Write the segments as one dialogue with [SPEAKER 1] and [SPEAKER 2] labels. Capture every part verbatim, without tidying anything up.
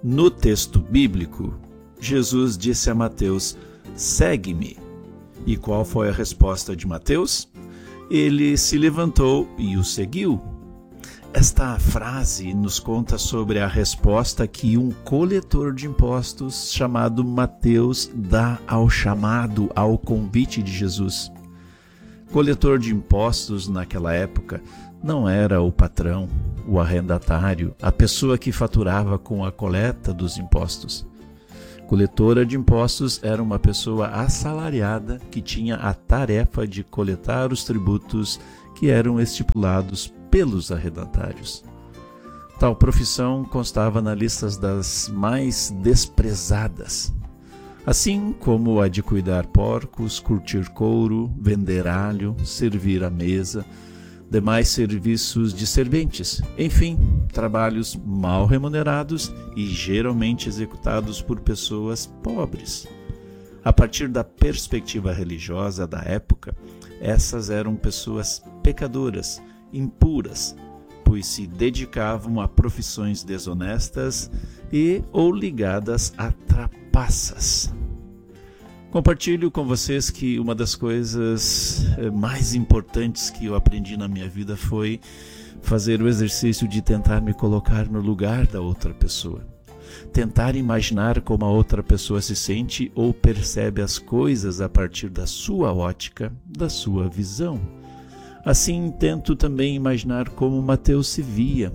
[SPEAKER 1] No texto bíblico, Jesus disse a Mateus: "Segue-me." E qual foi a resposta de Mateus? Ele se levantou e o seguiu. Esta frase nos conta sobre a resposta que um coletor de impostos chamado Mateus dá ao chamado, ao convite de Jesus. Coletor de impostos naquela época não era o patrão, o arrendatário, a pessoa que faturava com a coleta dos impostos. Coletora de impostos era uma pessoa assalariada que tinha a tarefa de coletar os tributos que eram estipulados pelos arrendatários. Tal profissão constava na lista das mais desprezadas, assim como a de cuidar porcos, curtir couro, vender alho, servir à mesa, demais serviços de serventes, enfim, trabalhos mal remunerados e geralmente executados por pessoas pobres. A partir da perspectiva religiosa da época, essas eram pessoas pecadoras, impuras, pois se dedicavam a profissões desonestas e ou ligadas a trapaças. Compartilho com vocês que uma das coisas mais importantes que eu aprendi na minha vida foi fazer o exercício de tentar me colocar no lugar da outra pessoa. Tentar imaginar como a outra pessoa se sente ou percebe as coisas a partir da sua ótica, da sua visão. Assim, tento também imaginar como Mateus se via.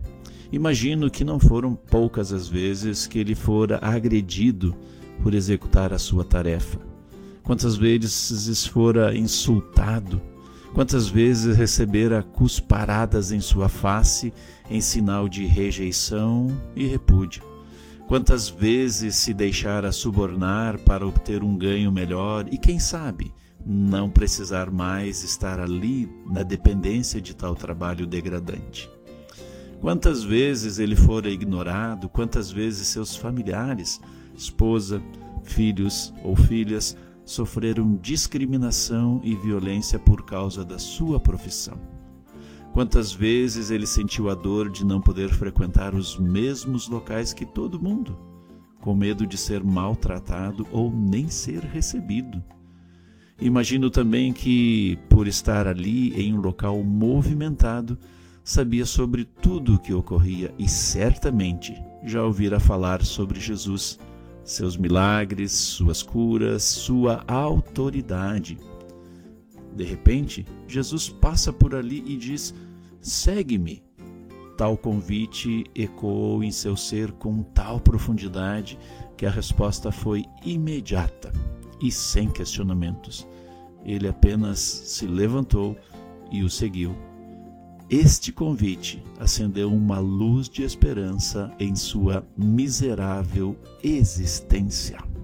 [SPEAKER 1] Imagino que não foram poucas as vezes que ele fora agredido por executar a sua tarefa. Quantas vezes fora insultado, quantas vezes recebera cusparadas em sua face em sinal de rejeição e repúdio. Quantas vezes se deixara subornar para obter um ganho melhor e, quem sabe, não precisar mais estar ali na dependência de tal trabalho degradante. Quantas vezes ele fora ignorado, quantas vezes seus familiares, esposa, filhos ou filhas, sofreram discriminação e violência por causa da sua profissão. Quantas vezes ele sentiu a dor de não poder frequentar os mesmos locais que todo mundo, com medo de ser maltratado ou nem ser recebido. Imagino também que, por estar ali em um local movimentado, sabia sobre tudo o que ocorria e certamente já ouvira falar sobre Jesus, seus milagres, suas curas, sua autoridade. De repente, Jesus passa por ali e diz: "Segue-me." Tal convite ecoou em seu ser com tal profundidade que a resposta foi imediata e sem questionamentos. Ele apenas se levantou e o seguiu. Este convite acendeu uma luz de esperança em sua miserável existência.